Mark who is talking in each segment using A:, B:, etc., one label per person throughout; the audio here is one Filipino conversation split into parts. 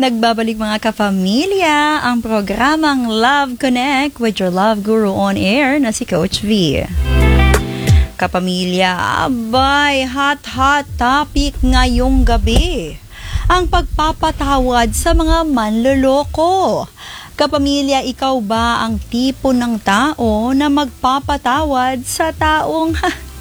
A: Nagbabalik mga kapamilya ang programang Love Connect with your love guru on air na si Coach V. Kapamilya, abay, hot topic ngayong gabi. Ang pagpapatawad sa mga manloloko. Kapamilya, ikaw ba ang tipo ng tao na magpapatawad sa taong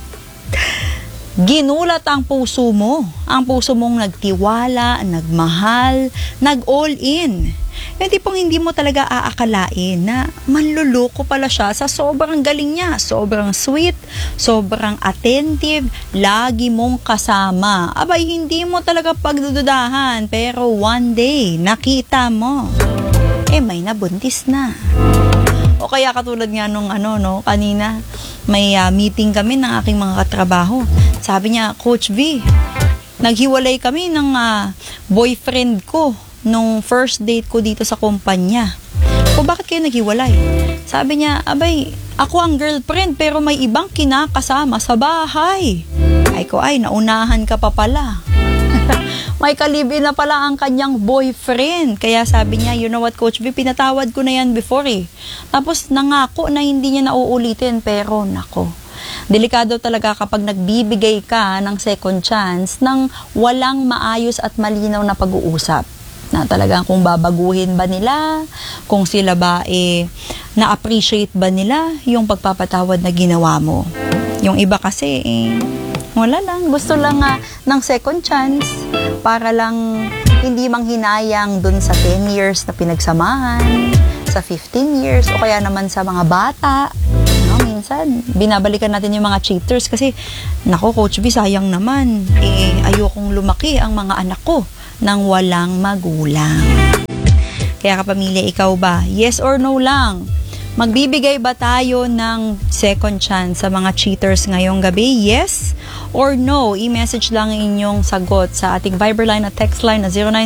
A: ginulat ang puso mo? Ang puso mong nagtiwala, nagmahal, nag-all in. Yung tipong hindi mo talaga aakalain na manluloko pala siya sa sobrang galing niya, sobrang sweet, sobrang attentive, lagi mong kasama. Abay, hindi mo talaga pagdududahan, pero one day, nakita mo, may nabuntis na. O kaya katulad nga nung kanina, may meeting kami ng aking mga katrabaho. Sabi niya, Coach V, naghiwalay kami ng boyfriend ko nung first date ko dito sa kumpanya. O bakit kayo naghiwalay? Sabi niya, abay, ako ang girlfriend pero may ibang kinakasama sa bahay. Ay, naunahan ka pa pala. May kalibin na pala ang kanyang boyfriend. Kaya sabi niya, you know what, Coach V, pinatawad ko na yan before eh. Tapos nangako na hindi niya nauulitin, pero nako. Delikado talaga kapag nagbibigay ka ng second chance ng walang maayos at malinaw na pag-uusap. Na talagang kung babaguhin ba nila, kung sila ba na-appreciate ba nila yung pagpapatawad na ginawa mo. Yung iba kasi wala lang, gusto lang ng second chance para lang hindi manghinayang dun sa 10 years na pinagsamahan, sa 15 years, o kaya naman sa mga bata. Minsan, binabalikan natin yung mga cheaters kasi, nako Coach B, sayang naman. Ayokong lumaki ang mga anak ko nang walang magulang. Kaya kapamilya, ikaw ba? Yes or no lang? Magbibigay ba tayo ng second chance sa mga cheaters ngayong gabi? Yes or no? I-message lang inyong sagot sa ating Viber line at text line na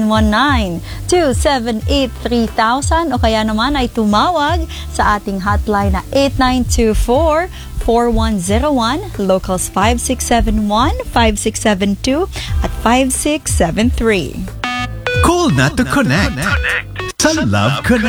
A: 0919-278-3000 o kaya naman ay tumawag sa ating hotline na 8924-4101, locals 5671, 5672 at 5673.
B: Call na to connect sa Love Connect.